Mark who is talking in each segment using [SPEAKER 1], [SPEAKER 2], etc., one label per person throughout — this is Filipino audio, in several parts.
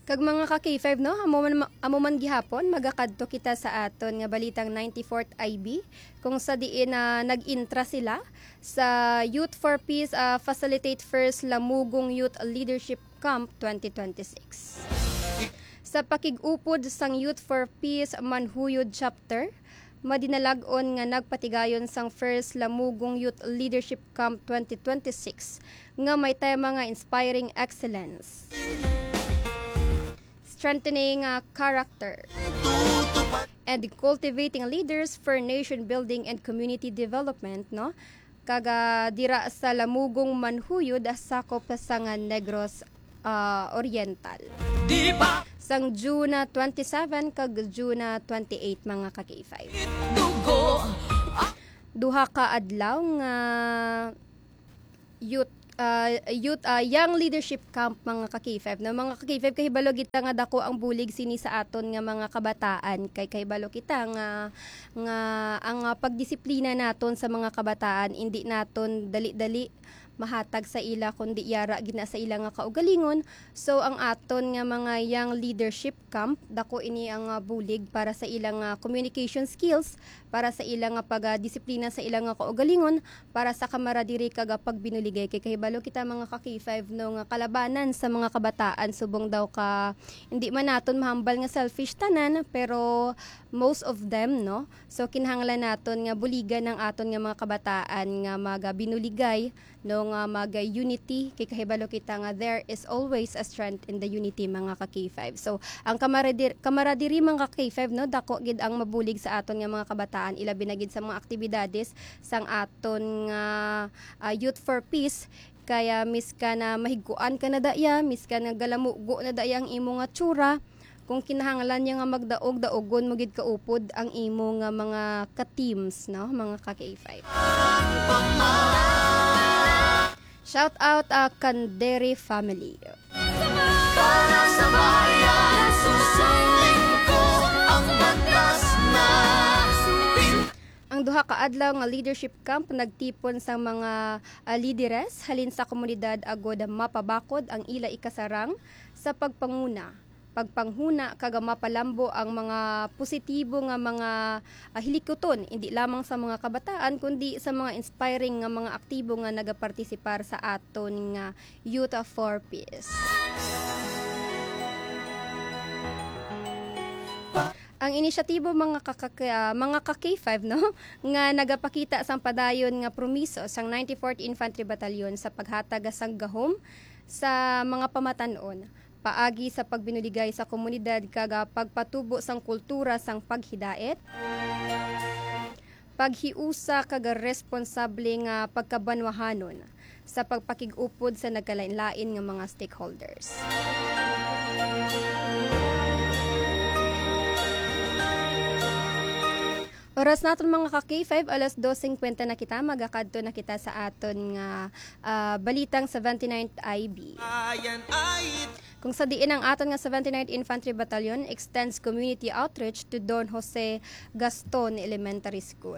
[SPEAKER 1] Kag mga ka K5 no, amo man gihapon magakadto kita sa aton nga balitang 94th IB kung sa diin na nag-intra sila sa Youth for Peace Facilitate First Lamugong Youth Leadership Camp 2026. Sa pakig-upod sang Youth for Peace Manhuyod Chapter, madinalagon nga nagpatigayon sang First Lamugong Youth Leadership Camp 2026 nga may tema nga Inspiring Excellence, Strengthening Character, and Cultivating Leaders for Nation Building and Community Development, no? Kaga dira sa Lamugong Manhuyod sakop sa Negros Oriental. Sang June 27 kag June 28 mga ka-K5. Duha ka adlaw nga Young Leadership Camp mga ka-K5 na mga ka-K5 kahibalo kita nga dako ang bulig sini sa aton nga mga kabataan kay kahibalo kita nga ang pagdisiplina naton sa mga kabataan hindi naton dali-dali mahatag sa ila kundi yara gina sa ila nga kaugalingon. So ang aton nga mga Young Leadership Camp dako ini ang bulig para sa ilang communication skills, para sa ilang pagdisiplina sa ilang kaugalingon, para sa kamaradiri kag pagbinuligay kay kahibalo kita mga ka-K5 no nga kalabanan sa mga kabataan subong daw ka hindi man naton mahambal nga selfish tanan pero most of them no. So kinahanglan naton nga buligan ng aton nga mga kabataan nga magabinuligay no nga mag-unity kay kahibalo kita nga there is always a strength in the unity mga ka-K5. So ang kamaradiri mga ka-K5 no dako gid ang mabulig sa aton nga mga kabataan ilabi na gid sa mga aktibidades sang aton nga Youth for Peace. Kaya miska na mahigkuan ka na daya, miska na galamugo na daya ang imo nga tsura, kung kinahanglan niya nga magdaog-daogon mo gid kaupod ang imo nga mga ka-teams no mga ka-K5. Shout out Kandere family.
[SPEAKER 2] Para sa bayan, susundin ko ang batas na
[SPEAKER 1] ang duha ka adlaw nga leadership camp nagtipon sa mga lideres halin sa komunidad agod mapabakod ang ila ikasarang sa pagpanghuna kag mapalambo ang mga positibo nga mga hilikoton hindi lamang sa mga kabataan kundi sa mga inspiring nga mga aktibo nga nagapartisipar sa aton nga Youth for Peace. Ang inisyatibo mga ka-K5 no nga nagapakita sang padayon nga promiso sang 94th Infantry Battalion sa paghatag sang gahom sa mga pamatan-on paagi sa pagbinuligay sa komunidad kaga pagpatubo sang kultura sang paghidaet, paghiusa kaga responsable nga pagkabanwahanon sa pagpakig-upod sa nagkalain-lain nga mga stakeholders. Oras naton mga ka-K5, alas 2:50 na kita, magakadto na kita sa aton nga balitang 79th IB. Kung sa diin ang aton nga 79th Infantry Battalion extends community outreach to Don Jose Gaston Elementary School.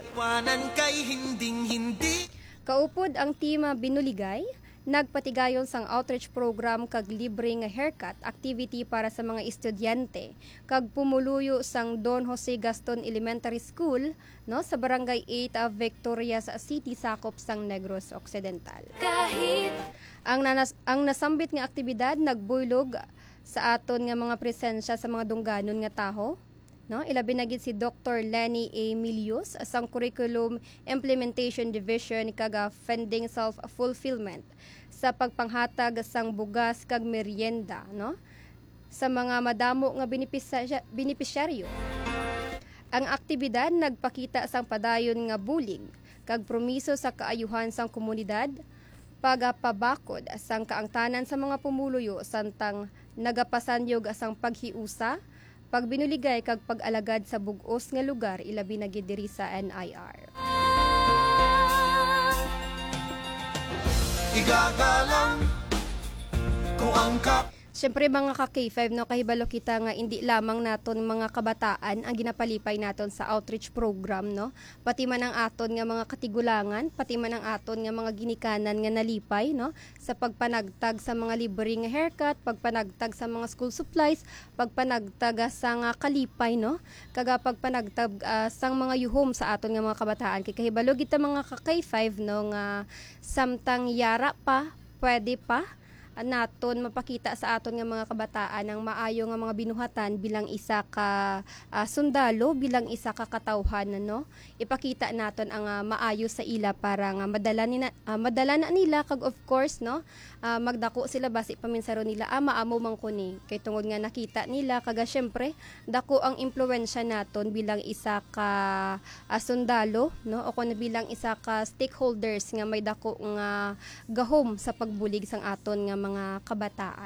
[SPEAKER 1] Kaupod ang team Binuligay, nagpatigayon sang outreach program kag libre nga haircut activity para sa mga estudyante kag pumuluyo sang Don Jose Gaston Elementary School no sa barangay 8 Victorias City sakop sang Negros Occidental. Ang nasambit nga aktibidad nagbuylog sa aton nga mga presensya sa mga dungganon nga taho. No, ilabi na gid si Dr. Lenny A. Milius sang Curriculum Implementation Division kag Funding Self-Fulfillment sa pagpanghatag sang bugas kag merienda no sa mga madamo nga benepisyaryo. Ang aktibidad nagpakita sang padayon nga bulig kag promiso sa kaayuhan sang komunidad, pagapabakod sang kaangtanan sa mga pumuluyo santang nagapasanyog sang paghiusa, pagbinuligay kag pag-alagad sa bug-os nga lugar ilabi na gid diri sa NIR.
[SPEAKER 2] Igagalang ko ang
[SPEAKER 1] Siyempre mga ka K5 no, kahibalo kita nga hindi lamang naton mga kabataan ang ginapalipay naton sa outreach program no, pati man ang aton nga mga katigulangan, pati man ang aton nga mga ginikanan nga nalipay no sa pagpanagtag sa mga libre nga haircut, pagpanagtag sa mga school supplies, pagpanagtag sa nga kalipay no, kaga pagpanagtag sang mga yuhom sa aton nga mga kabataan kay kahibalo kita mga ka K5 no nga samtang yara pa, pwede pa naton mapakita sa aton nga mga kabataan ang maayo nga mga binuhatan bilang isa ka sundalo, bilang isa ka katawhan no. Ipakita naton ang maayo sa ila para nga madala na nila kag of course no, magdako sila basi paminsaro nila maamo man kuni kay tungod nga nakita nila kaga syempre dako ang impluwensya naton bilang isa ka sundalo no o kun bilang isa ka stakeholders nga may dako nga gahom sa pagbulig sang aton nga mga kabataan.